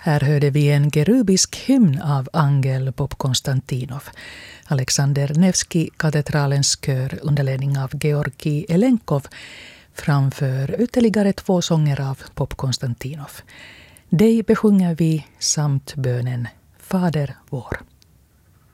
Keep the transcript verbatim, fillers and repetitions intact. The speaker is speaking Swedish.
Här hörde vi en gerubisk hymn av Angel Popkonstantinov. Alexander Nevski-katedralens kör under ledning av Georgi Elenkov framför ytterligare två sånger av Popkonstantinov. Dig besjunger vi samt bönen Fader vår.